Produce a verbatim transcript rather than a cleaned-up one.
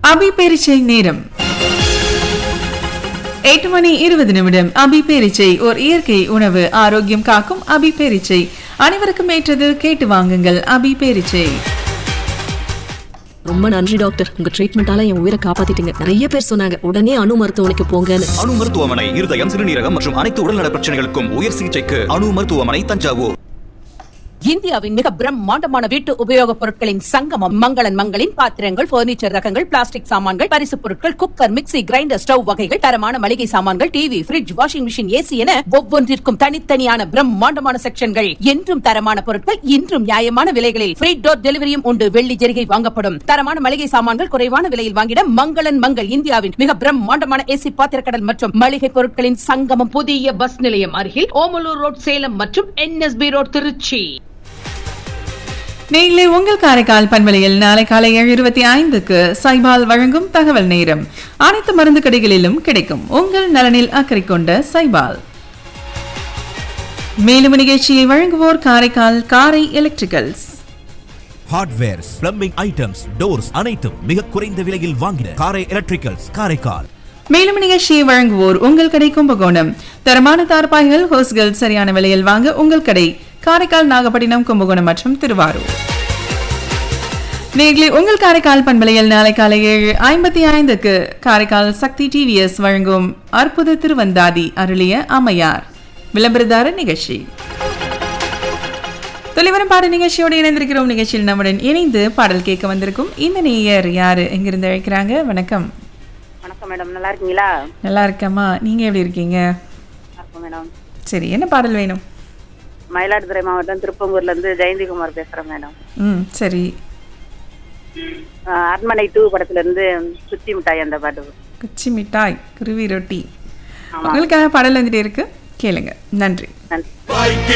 அபி பேரிச்சை நேரம் எட்டு மணி இருபது நிமிடம். அபி பேரிச்சை ஓர் இயற்கை உணவு, ஆரோக்கியம் காக்கும் அபி பேரிச்சை. அனைவருக்கும் ஏற்றது, கேட்டு வாங்குங்கள் அபி பேரிச்சை. ரொம்ப நன்றி டாக்டர், உங்க ட்ரீட்மெண்டால என் உயிரை காப்பாத்திட்டீங்க. நிறைய பேர் சொன்னாங்க உடனே அணு மருத்துவமனைக்கு போங்கன்னு. அணு மருத்துவமனை இருதயம், சிறுநீரகம் மற்றும் அனைத்து உடல்நல பிரச்சனைகளுக்கும் உயர் சிகிச்சைக்கு அணு மருத்துவமனை, தஞ்சாவூர். இந்தியாவின் மிக பிரம்மாண்டமான வீட்டு உபயோகப் பொருட்களின் சங்கமம் மங்களன் மங்களின் பாத்திரங்கள், பர்னிச்சர் ரகங்கள், பிளாஸ்டிக் சாமான்கள், பரிசு பொருட்கள், குக்கர், மிக்ஸி, கிரைண்டர், ஸ்டவ் வகைகள், தரமான மளிகை சாமான்கள், TV, fridge, washing machine, AC என ஒவ்வொன்றிற்கும் தனித்தனியான பிரம்மாண்டமான செக்ஷன்கள். என்றும் தரமான பொருட்கள், இன்றும் நியாயமான விலைகளில் ஃப்ரீ டோர் டெலிவரியும் உண்டு. வெள்ளி ஜெரிகை வாங்கப்படும். தரமான மளிகை சாமான்கள் குறைவான விலையில் வாங்கிட மங்களன் மங்கள். இந்தியாவின் மிக பிரம்மாண்டமான ஏசி பாத்திரக்கடல் மற்றும் மளிகை பொருட்களின் சங்கமம். புதிய பஸ் நிலையம் அருகில் ஓமலூர் ரோட், சேலம் மற்றும் என்எஸ்பி ரோட், திருச்சி. நீங்களே உங்கள் காரைக்கால் பண்பலையில் நாளை காலை ஏழு இருபத்தி ஐந்துக்கு சைபால் வழங்கும் தகவல் நேரம். அனைத்து மருந்து கடைகளிலும் கிடைக்கும். உங்கள் நலனில் அக்கறை கொண்ட சைபால். மேலும் நிகழ்ச்சியை வழங்குவோர் காரைக்கால் காரை electricals. Hardwares, plumbing items, doors அனைத்தும் மிக குறைந்த விலையில் வாங்கின காரை எலக்ட்ரிக்கல்ஸ், காரைக்கால். மேலும் நிகழ்ச்சியை வழங்குவோர் உங்கள் கடை கும்பகோணம். தரமான தார்பாய்கள், ஹோஸ்கள் சரியான விலையில் வாங்க உங்கள் கடை காரைக்கால், நாகப்பட்டினம், கும்பகோணம் மற்றும் திருவாரூர். நேர்களை உங்கள் காரைக்கால் பண்பலையில் நாளை காலை ஏழு ஐம்பத்தி ஐந்துக்கு காரைக்கால் சக்தி டிவிஎஸ் வழங்கும் அற்புத திருவந்தாதி அருளிய அம்மையார் விளம்பரதார நிகழ்ச்சி. தொலைவரம் பாட நிகழ்ச்சியோடு இணைந்திருக்கிறோம். நிகழ்ச்சியில் நம்முடன் இணைந்து பாடல் கேட்க வந்திருக்கும் இந்த நேயர் யாரு, எங்கிருந்து அழைக்கிறாங்க? வணக்கம். வணக்கம் மேடம், நல்லா இருக்கீங்களா? நல்லா இருக்கம்மா, நீங்க எப்படி இருக்கீங்க? மேடம், சரி, என்ன பாடல் வேணும்? மயிலாடுதுறை மாவட்டம் திருப்பங்கூர்ல இருந்து ஜெயந்திகுமார் பேசுறேன் மேடம். ம், சரி. அரண்மனை டூ படத்துல இருந்து குச்சி மிட்டாய் அந்த பாட்டு. குச்சி மிட்டாய், குருவி ரொட்டி. உங்களுக்காக பாடல் வந்துட்டே இருக்கு, கேளுங்க. நன்றி. நன்றி.